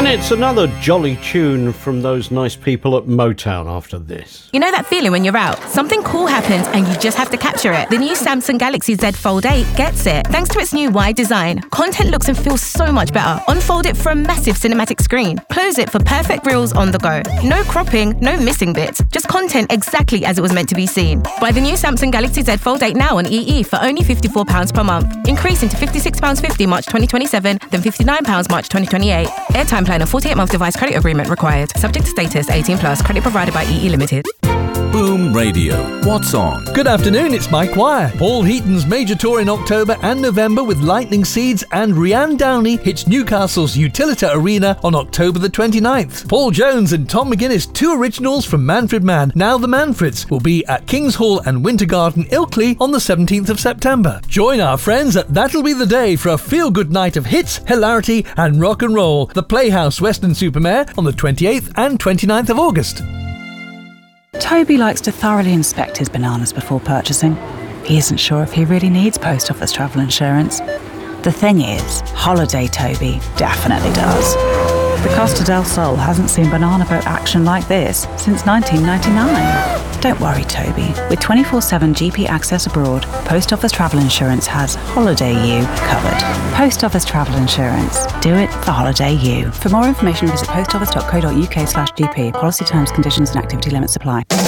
And it's another jolly tune from those nice people at Motown after this. You know that feeling when you're out? Something cool happens and you just have to capture it. The new Samsung Galaxy Z Fold 8 gets it. Thanks to its new wide design, content looks and feels so much better. Unfold it for a massive cinematic screen. Close it for perfect reels on the go. No cropping, no missing bits. Just content exactly as it was meant to be seen. Buy the new Samsung Galaxy Z Fold 8 now on EE for only £54 per month. Increasing to £56.50 March 2027, then £59 March 2028. Airtime plan and 48-month device credit agreement required. Subject to status, 18+. Credit provided by EE Limited. Boom Radio. What's on? Good afternoon, it's Mike Wire. Paul Heaton's major tour in October and November with Lightning Seeds and Rianne Downey hits Newcastle's Utilita Arena on October the 29th. Paul Jones and Tom McGuinness, two originals from Manfred Mann, now the Manfreds, will be at King's Hall and Winter Garden, Ilkley on the 17th of September. Join our friends at That'll Be the Day for a feel-good night of hits, hilarity and rock and roll. The Playhouse, Weston-super-Mare on the 28th and 29th of August. Toby likes to thoroughly inspect his bananas before purchasing. He isn't sure if he really needs post office travel insurance. The thing is, Holiday Toby definitely does. The Costa del Sol hasn't seen banana boat action like this since 1999. Don't worry, Toby. With 24/7 GP access abroad, Post Office Travel Insurance has Holiday You covered. Post Office Travel Insurance. Do it for Holiday You. For more information, visit postoffice.co.uk/GP. Policy terms, conditions and activity limits apply.